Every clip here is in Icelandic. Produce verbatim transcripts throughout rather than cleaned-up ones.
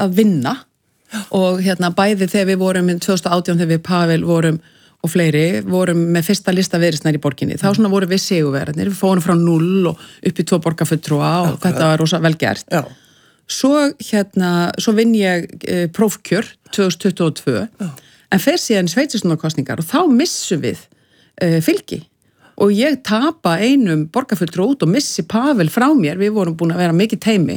að vinna og hérna bæði þegar við vorum tvö þúsund og átján þegar við Pavel vorum og fleiri vorum með fyrsta lista Viðreisnar í borginni. Þá svona vorum við sigurvegararnir, við fórum frá null og upp í tvo borgarfulltrúa og Akkurat. Þetta var rosa vel gert. Já. Svo hérna, svo vinn ég e, prófkjör tvö þúsund tuttugu og tvö Já. En fer síðan sveitarstjórnarkosningar og þá missum við e, fylgi og ég tapa einum borgarfulltrúa út og missi Pavel frá mér, við vorum búin að vera mikið teimi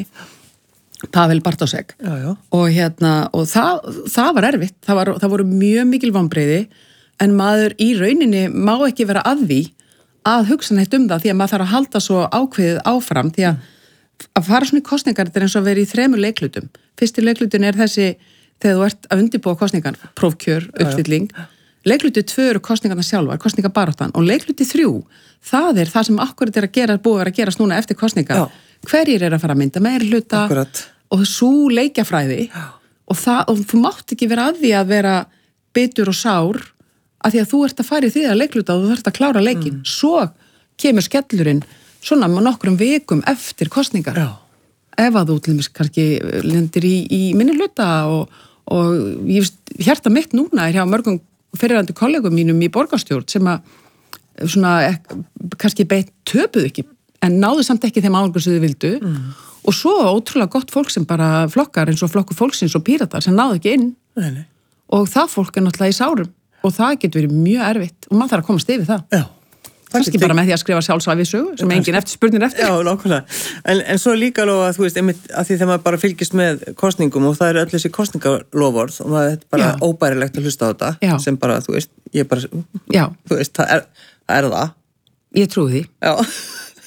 Pavel Bartósek já, já. og hérna og það, það var erfitt, það, var, það voru mjög mikil vonbrigði en maður í rauninni má ekki vera að því að hugsa neitt um það því að maður þarf að halda svo ákveðið áfram því að að fara svona í kosningar þetta er eins og að vera í þremur leiklutum fyrsti leiklutin er þessi þegar þú ert að undirbúa kosningar, prófkjör, uppstilling já, já. Leikluti tvö eru kosningarna sjálfar, kosningabaráttan og leikluti þrjú, það er það sem akkurat er að gera, búið að vera að gerast núna eftir kosningar já. Hverjir er að fara að mynda meiri hluta Akkurat. Og svo leikjafræði og, það, og þú mátt ekki vera að því að vera bitur og sár að því að þú ert að fara í því að leikluta og þú ert að klára leikin. Mm. Svo kemur skellurinn svona með nokkrum vikum eftir kosningar. Já. Ef að þú til dæmis kannski lendir í, í minni hluta og, og ég hjarta mitt núna er hjá mörgum fyrirrandi kollegum mínum í borgarstjórn sem að svona kannski beitt töpuð ekki en náðu samt ekki þeim árangur sem þau vildu mm. og svo ótrúlega gott fólk sem bara flokkar eins og flokkur fólksins og píratar sem náðu ekki inn nei, nei. Og það fólk er náttúrulega í sárum og það getur verið mjög erfitt og maður þarf að komast yfir það. Já. Kannski bara með því að skrifa sjálfsvæfi sögu sem engin eftir spurnir eftir. Já, nákvæmlega. En, en svo líka lofa að þú veist, einmitt að því þegar maður bara fylgist með kosningum og það eru öll þessi kosningalofvörð og maður er bara Já. Óbærilegt að hlusta á þetta Já. Sem bara, þú veist, ég bara, Já. Þú veist, það er það. Er það. Ég trúi því. Já.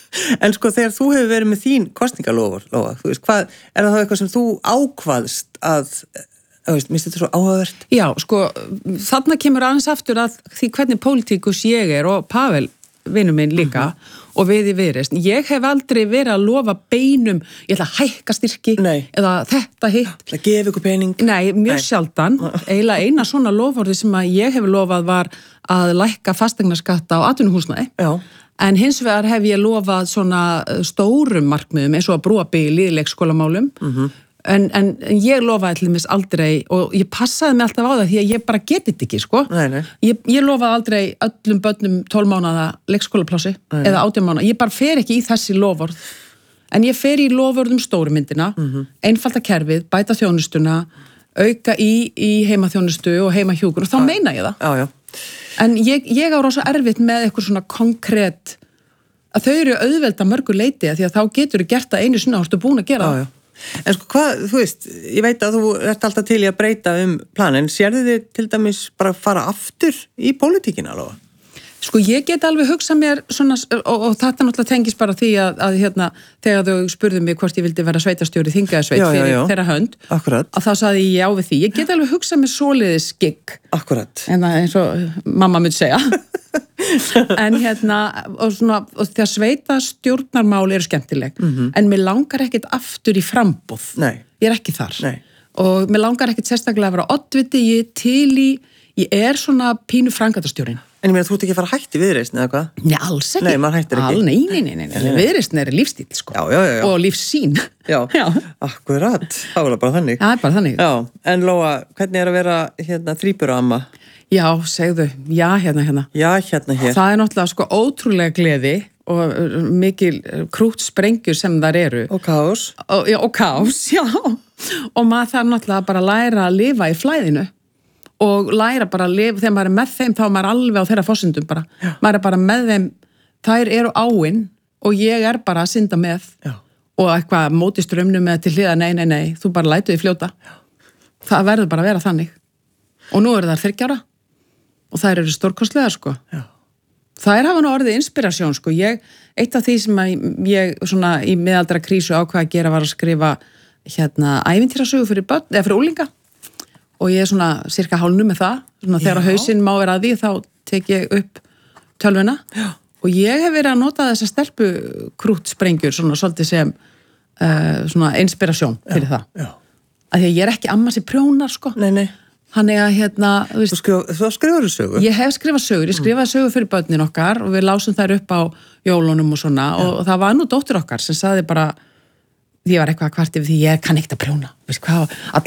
En sko þegar þú hefur verið með þín kosningalofur, lofa, þú veist, hvað, er það þá eitthvað sem þú ákvaðst að, þú veist, minnst þetta svo áhugavert? Já, sko, þarna kemur aðeins aftur að því hvernig pólitíkus ég er og Pavel, vinur minn líka, mm-hmm. og við í Viðreisn. Ég hef aldrei verið að lofa beinum, ég ætla að hækka styrki, Nei. Eða þetta hitt. Það gefa ykkur pening. Nei, mjög Nei. Sjaldan. Eiginlega eina svona lofórði sem að ég hef lofað var að lækka fasteignaskatta á atvinnuhúsnæði. Já. En hins vegar hef ég lofað svona stórum markmiðum eins og að brúa byggja í leikskólamálum mm-hmm. en, en ég lofaði til dæmis aldrei og ég passaði mig alltaf á það því að ég bara geti þetta ekki, sko. Nei, nei. Ég, ég lofaði aldrei öllum börnum tólf mánaða leikskólaplássi eða átján mánaða. Ég bara fer ekki í þessi lofvörð. En ég fer í lofvörðum stórumyndina, mm-hmm. einfalda kerfið, bæta þjónustuna, auka í, í heimaþjónustu og heimahjúkur og þá já. Meina ég það. Já, já. En ég, ég á rosa erfitt með eitthvað svona konkrétt að þau eru auðvelda mörgu leiti að því að þá getur þú gert það einu sinna og þú ert búin að gera það. Já, já. En sko hvað, þú veist, ég veit að þú ert alltaf til í að breyta um planin. Sérðu þið til dæmis bara fara aftur í pólitíkina alveg? Sko ég get alveg hugsað mér svona, og, og þetta náttúrulega tengist bara því að, að hérna, þegar þau spurðu mig hvort ég vildi vera sveitarstjóri þingaðasveit fyrir já, já. Þeirra hönd, Akkurat. Að þá saði ég já við því. Ég get alveg hugsað mér svoleiðis gigg. Akkurat. En það eins og mamma myndi segja. En hérna, og svona, og þegar sveitarstjórnarmál eru skemmtileg, mm-hmm. en mér langar ekkert aftur í framboð. Nei. Ég er ekki þar. Nei. Og mér langar ekkert sérstaklega að vera oddviti, ég er til í, ég er svona pínu framkvæmdastjórinn. En ég meina, þú ert ekki að fara að hætti Viðreisn eða hvað? Nei, alls ekki. Nei, maður hættir ekki. All, nei, nei, nei, nei, nei. Viðreisn er lífstíl, sko. Já, já, já. Og lífssýn. Já, já. Akkurat. Það var bara þannig. Það er bara þannig. Já, en Lóa, hvernig er að vera hérna þríburamma? Já, segðu, já, hérna, hérna. Já, hérna, hér. Það er náttúrulega, sko, ótrúlega gleði og mikil krútt sprengjur sem þar eru. Og kaos. Og, já, og kaos, já. Og maður þarf náttúrulega bara að læra að lifa í flæðinu. Og læra bara að lifa, þegar maður er með þeim þá er maður alveg á þeirra forsendum bara. Já. Maður er bara með þeim, þær eru áinn og ég er bara að synda með Já. Og eitthvað móti strömmnum með til hliða, nei, nei, nei, þú bara lætu því fljóta. Já. Það verður bara að vera þannig. Og nú eru þær þriggja ára og þær eru stórkostlegar, sko. Já. Þær hafa nú orðið inspirasjón, sko. Ég, eitt af því sem ég svona í miðaldra krísu ákvað að gera var að skrifa hérna ævintýrasögu fyrir börn, eða fyrir unglinga. Og ég er svona cirka hálnu með það, svona þegar hausinn má vera að því þá tek ég upp tölvuna Já. Og ég hef verið að nota þessa stelpu krúttsprengjur svona svolítið sem uh, svona inspirasjón fyrir Já. Það. Já. Af því að ég er ekki amma sem prjónar, sko. Nei, nei. Þannig að hérna, þú veist. Þú skrifar, skrifar sögur? Ég hef skrifað sögur, ég skrifaði sögur fyrir börnin okkar og við lásum þær upp á jólunum og svona Já. Og það var nú dóttir okkar sem sagði bara, því ég var eitthvað að kvarti við því ég kann ekkert að prjóna, veist hvað,